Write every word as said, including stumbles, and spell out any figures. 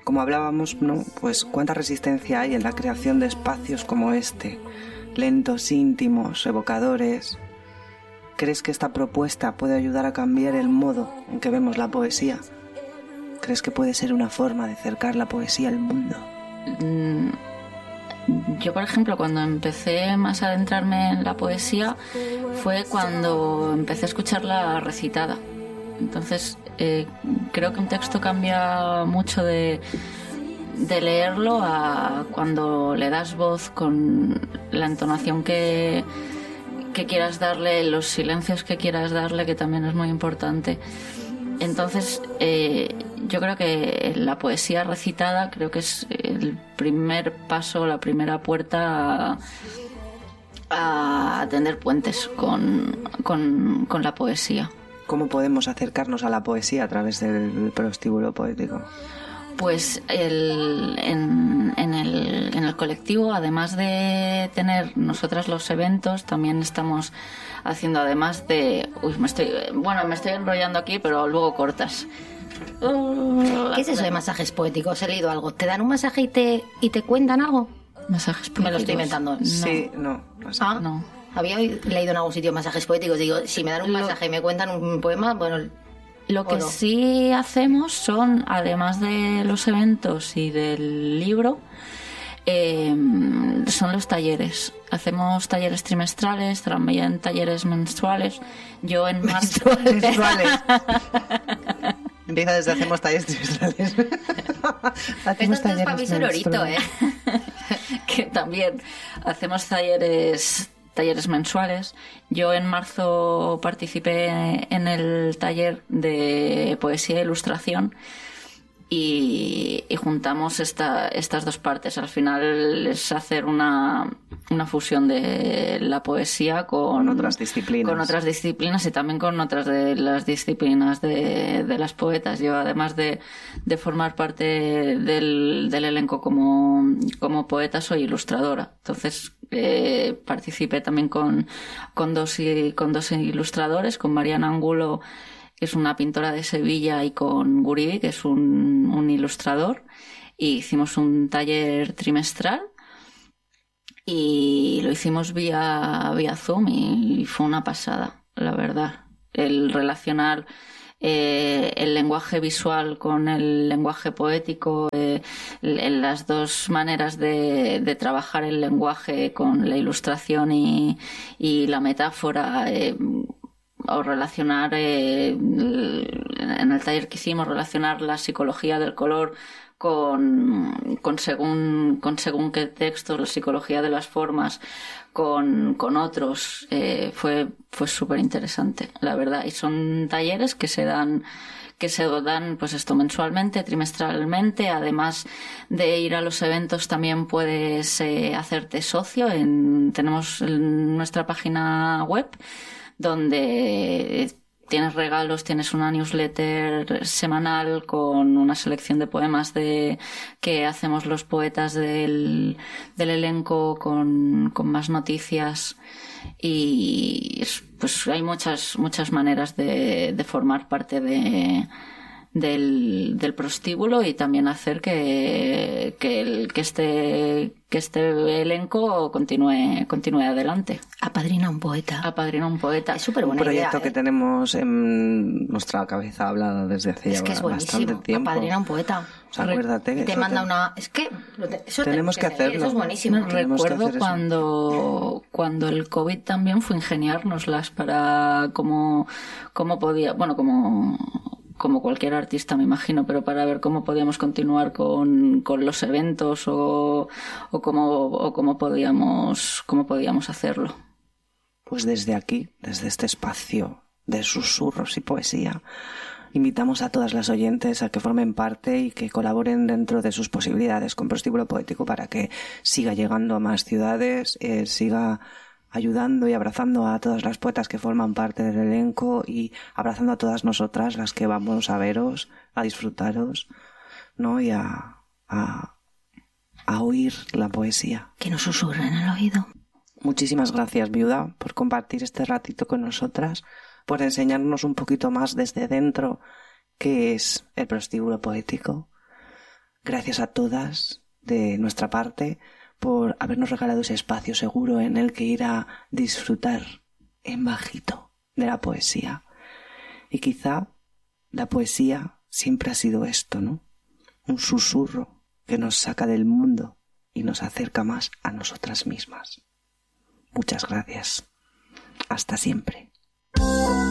como hablábamos, ¿no? Pues cuánta resistencia hay en la creación de espacios como este, lentos, íntimos, evocadores. ¿Crees que esta propuesta puede ayudar a cambiar el modo en que vemos la poesía? ¿Crees que puede ser una forma de acercar la poesía al mundo? Yo, por ejemplo, cuando empecé más a adentrarme en la poesía fue cuando empecé a escucharla recitada. Entonces, eh, creo que un texto cambia mucho de, de leerlo a cuando le das voz con la entonación que, que quieras darle, los silencios que quieras darle, que también es muy importante. Entonces, eh, yo creo que la poesía recitada creo que es el primer paso, la primera puerta a, a tender puentes con, con, con la poesía. ¿Cómo podemos acercarnos a la poesía a través del prostíbulo poético? Pues el, en, en, el, en el colectivo, además de tener nosotras los eventos, también estamos haciendo, además de... Uy, me estoy, bueno, me estoy enrollando aquí, pero luego cortas. ¿Qué es eso de masajes poéticos? He leído algo. ¿Te dan un masaje y te, y te cuentan algo? ¿Masajes poéticos? Me lo estoy inventando. No. Sí, no. no sé. Ah, no. Había leído en algún sitio masajes poéticos. Digo, si me dan un masaje y me cuentan un poema, bueno... Lo que no. sí hacemos son, además de los eventos y del libro, eh, son los talleres. Hacemos talleres trimestrales, también talleres mensuales. Yo en marzo... Mensuales. Empieza desde hacemos talleres trimestrales. Hacemos Esto es para mi sororito, ¿eh? Que también hacemos talleres... talleres mensuales. Yo en marzo participé en el taller de poesía e ilustración y, y juntamos esta, estas dos partes. Al final es hacer una, una fusión de la poesía con, con otras disciplinas. Con otras disciplinas y también con otras de las disciplinas de, de las poetas. Yo, además de, de formar parte del, del elenco como, como poeta, soy ilustradora. Entonces, Eh, participé también con, con, dos, con dos ilustradores, con Mariana Angulo, que es una pintora de Sevilla, y con Guribi, que es un, un ilustrador, y hicimos un taller trimestral y lo hicimos vía, vía Zoom y fue una pasada, la verdad. El relacionar Eh, el lenguaje visual con el lenguaje poético, eh, en las dos maneras de, de trabajar el lenguaje con la ilustración y, y la metáfora, eh, o relacionar, eh, en el taller que hicimos, relacionar la psicología del color con, con según con según qué textos, la psicología de las formas con, con otros, eh, fue fue súper interesante, la verdad. Y son talleres que se dan que se dan pues esto mensualmente, trimestralmente. Además de ir a los eventos, también puedes eh, hacerte socio. En, tenemos en nuestra página web donde tienes regalos, tienes una newsletter semanal con una selección de poemas de que hacemos los poetas del, del elenco, con, con más noticias, y pues hay muchas muchas maneras de, de formar parte de del, del prostíbulo y también hacer que, que, el, que este que este elenco continúe continúe adelante. Apadrina un poeta. Apadrina un poeta. Es súper buena Un proyecto idea, que ¿eh? tenemos en nuestra cabeza hablada desde hace es ya que es bastante buenísimo. tiempo. Apadrina un poeta. O sea, acuérdate que te eso manda te... una... Es que eso tenemos te... que hacerlo. Eso es buenísimo. Tenemos que Recuerdo hacer eso. cuando cuando el COVID también fue ingeniárnoslas para cómo cómo podía, bueno, como como cualquier artista, me imagino, pero para ver cómo podíamos continuar con, con los eventos o, o cómo o cómo podíamos cómo podíamos hacerlo. Pues desde aquí, desde este espacio de susurros y poesía, invitamos a todas las oyentes a que formen parte y que colaboren dentro de sus posibilidades con Prostíbulo Poético para que siga llegando a más ciudades, eh, siga ayudando y abrazando a todas las poetas que forman parte del elenco y abrazando a todas nosotras, las que vamos a veros, a disfrutaros, ¿no? Y a, a, a oír la poesía. Que nos susurren al oído. Muchísimas gracias, viuda, por compartir este ratito con nosotras, por enseñarnos un poquito más desde dentro qué es el Prostíbulo Poético. Gracias a todas de nuestra parte por habernos regalado ese espacio seguro en el que ir a disfrutar en bajito de la poesía. Y quizá la poesía siempre ha sido esto, ¿no? Un susurro que nos saca del mundo y nos acerca más a nosotras mismas. Muchas gracias. Hasta siempre.